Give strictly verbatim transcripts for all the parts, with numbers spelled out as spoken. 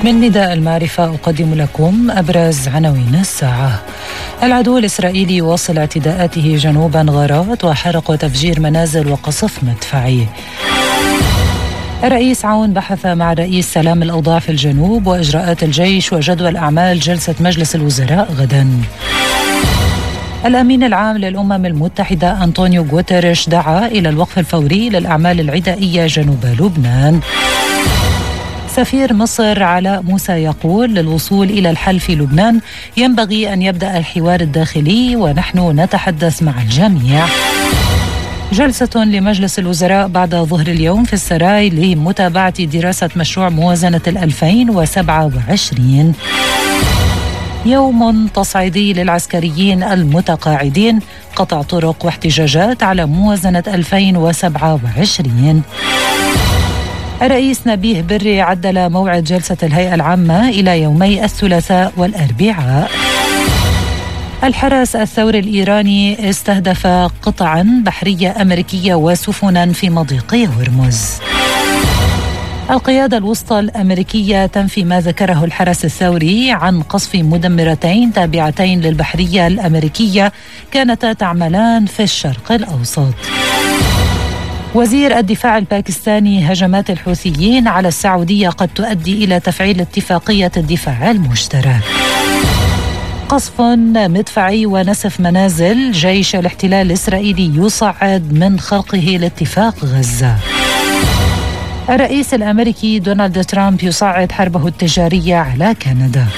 من نداء المعرفة أقدم لكم أبرز عناوين الساعة. العدو الإسرائيلي يواصل اعتداءاته جنوب غارات وحرق وتفجير منازل وقصف مدفعي. الرئيس عون بحث مع رئيس سلام الأوضاع في الجنوب وإجراءات الجيش وجدول أعمال جلسة مجلس الوزراء غدا. الأمين العام للأمم المتحدة أنطونيو غوتيريش دعا إلى الوقف الفوري للأعمال العدائية جنوب لبنان. سفير مصر علاء موسى يقول للوصول إلى الحل في لبنان ينبغي أن يبدأ الحوار الداخلي ونحن نتحدث مع الجميع. جلسة لمجلس الوزراء بعد ظهر اليوم في السراي لمتابعة دراسة مشروع موازنة الألفين وسبعة وعشرين. يوم تصعيدي للعسكريين المتقاعدين، قطع طرق واحتجاجات على موازنة ألفين وسبعة وعشرين. الرئيس نبيه بري عدل موعد جلسة الهيئة العامة إلى يومي الثلاثاء والأربعاء. الحرس الثوري الإيراني استهدف قطعا بحرية أمريكية وسفنا في مضيق هرمز. القيادة الوسطى الأمريكية تنفي ما ذكره الحرس الثوري عن قصف مدمرتين تابعتين للبحرية الأمريكية كانتا تعملان في الشرق الأوسط. وزير الدفاع الباكستاني: هجمات الحوثيين على السعودية قد تؤدي إلى تفعيل اتفاقية الدفاع المشترك. قصف مدفعي ونسف منازل، جيش الاحتلال الإسرائيلي يصعد من خرقه لاتفاق غزة. الرئيس الأمريكي دونالد ترامب يصعد حربه التجارية على كندا.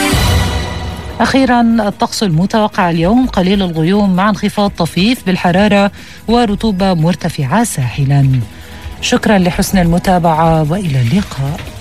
أخيرا الطقس المتوقع اليوم: قليل الغيوم مع انخفاض طفيف بالحرارة ورطوبة مرتفعة ساحلا. شكرا لحسن المتابعة وإلى اللقاء.